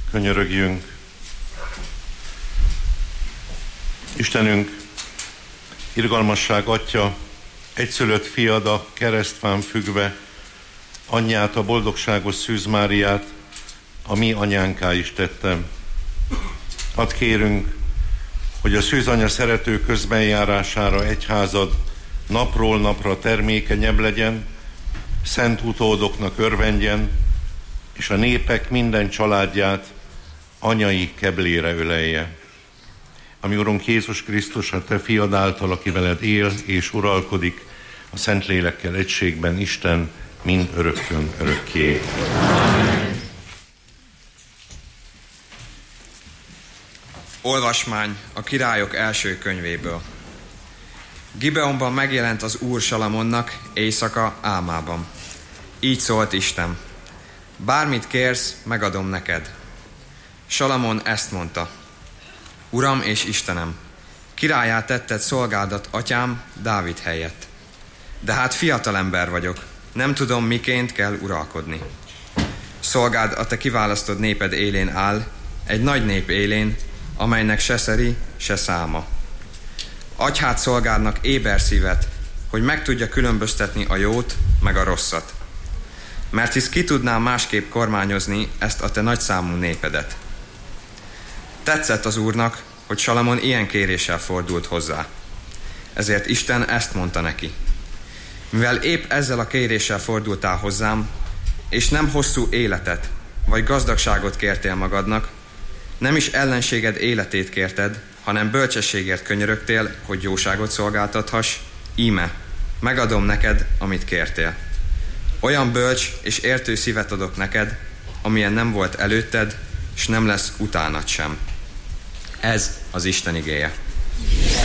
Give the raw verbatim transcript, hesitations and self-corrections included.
Könyörögjünk. Istenünk, irgalmasság Atya, egyszülött fiad a keresztfán függve, anyját, a boldogságos Szűz Máriát a mi anyánká is tettem. Hadd kérünk, hogy a Szűz Anya szerető közbenjárására egyházad napról napra termékenyebb legyen, szent utódoknak örvendjen, és a népek minden családját anyai keblére ölelje. Ami Urunk Jézus Krisztus, a Te fiad által, aki veled él és uralkodik, a Szentlélekkel egységben Isten, mind örökkön örökké. Olvasmány a Királyok első könyvéből. Gibeonban megjelent az Úr Salamonnak éjszaka álmában. Így szólt Isten: bármit kérsz, megadom neked. Salamon ezt mondta: Uram és Istenem, királlyá tetted szolgádat atyám Dávid helyett. De hát fiatalember vagyok, nem tudom, miként kell uralkodni. Szolgád a te kiválasztott néped élén áll, egy nagy nép élén, amelynek se szeri, se száma. Adj hát szolgádnak éber szívet, hogy meg tudja különböztetni a jót, meg a rosszat. Mert hisz ki tudná másképp kormányozni ezt a te nagyszámú népedet. Tetszett az Úrnak, hogy Salamon ilyen kéréssel fordult hozzá. Ezért Isten ezt mondta neki: mivel épp ezzel a kéréssel fordultál hozzám, és nem hosszú életet, vagy gazdagságot kértél magadnak, nem is ellenséged életét kérted, hanem bölcsességért könyörögtél, hogy jóságot szolgáltathass, íme, megadom neked, amit kértél. Olyan bölcs és értő szívet adok neked, amilyen nem volt előtted, és nem lesz utánad sem. Ez az Isten igéje.